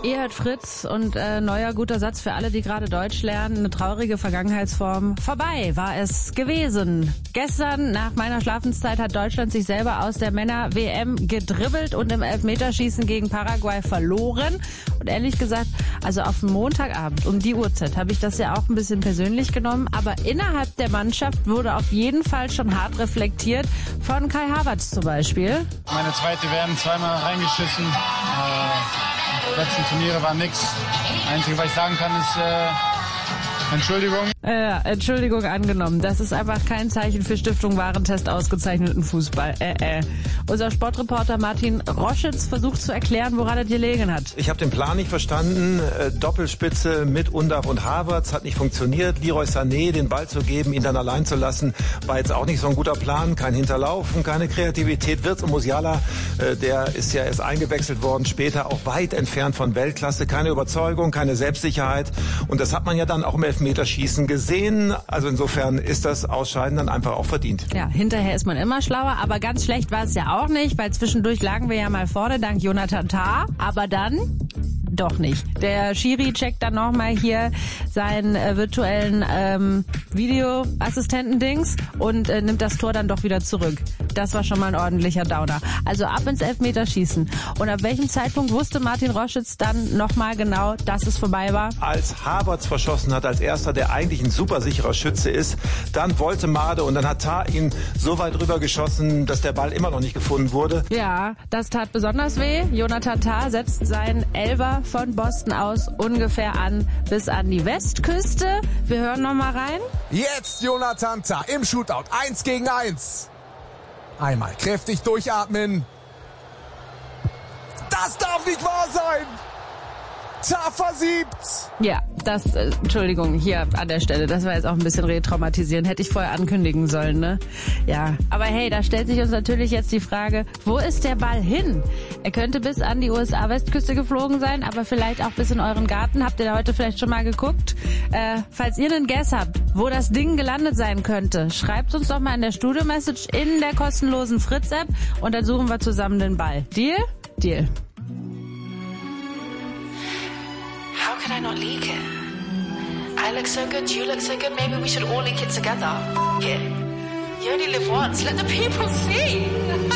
Ihr hört Fritz und neuer guter Satz für alle, die gerade Deutsch lernen. Eine traurige Vergangenheitsform. Vorbei war es gewesen. Gestern nach meiner Schlafenszeit hat Deutschland sich selber aus der Männer-WM gedribbelt und im Elfmeterschießen gegen Paraguay verloren. Und ehrlich gesagt, also auf den Montagabend um die Uhrzeit habe ich das ja auch ein bisschen persönlich genommen. Aber innerhalb der Mannschaft wurde auf jeden Fall schon hart reflektiert. Von Kai Havertz zum Beispiel. Meine zweite WM, zweimal reingeschissen. Die letzten Turniere war nix. Einzige, was ich sagen kann, ist Entschuldigung. Entschuldigung angenommen. Das ist einfach kein Zeichen für Stiftung Warentest ausgezeichneten Fußball. Unser Sportreporter Martin Roschitz versucht zu erklären, woran es gelegen hat. Ich habe den Plan nicht verstanden. Doppelspitze mit Undav und Havertz hat nicht funktioniert. Leroy Sané den Ball zu geben, ihn dann allein zu lassen, war jetzt auch nicht so ein guter Plan. Kein Hinterlaufen, keine Kreativität. Wirtz und Musiala, der ist ja erst eingewechselt worden, später auch weit entfernt von Weltklasse. Keine Überzeugung, keine Selbstsicherheit. Und das hat man ja dann auch im Elfmeterschießen gesehen. Also insofern ist das Ausscheiden dann einfach auch verdient. Ja, hinterher ist man immer schlauer, aber ganz schlecht war es ja auch nicht, weil zwischendurch lagen wir ja mal vorne dank Jonathan Tah, aber dann doch nicht. Der Schiri checkt dann nochmal hier seinen virtuellen Videoassistenten-Dings und nimmt das Tor dann doch wieder zurück. Das war schon mal ein ordentlicher Downer. Also ab ins Elfmeterschießen. Und ab welchem Zeitpunkt wusste Martin Roschitz dann nochmal genau, dass es vorbei war? Als Havertz verschossen hat, als erster, der eigentlich ein super sicherer Schütze ist, dann wollte Made und dann hat Tah ihn so weit rüber geschossen, dass der Ball immer noch nicht gefunden wurde. Ja, das tat besonders weh. Jonathan Tah setzt seinen Elfer von Boston aus ungefähr an bis an die Westküste. Wir hören noch mal rein. Jetzt Jonathan Tah im Shootout. 1 gegen 1. Einmal kräftig durchatmen. Das darf nicht wahr sein. Tah versiebt. Ja, das, Entschuldigung, hier an der Stelle, das war jetzt auch ein bisschen retraumatisierend. Hätte ich vorher ankündigen sollen, ne? Ja, aber hey, da stellt sich uns natürlich jetzt die Frage, wo ist der Ball hin? Er könnte bis an die USA-Westküste geflogen sein, aber vielleicht auch bis in euren Garten. Habt ihr da heute vielleicht schon mal geguckt? Falls ihr einen Guess habt, wo das Ding gelandet sein könnte, schreibt uns doch mal in der Studio-Message in der kostenlosen Fritz-App und dann suchen wir zusammen den Ball. Deal? Deal. How could I not leak it? I look so good, you look so good, maybe we should all leak it together. Yeah. You only live once, let the people see.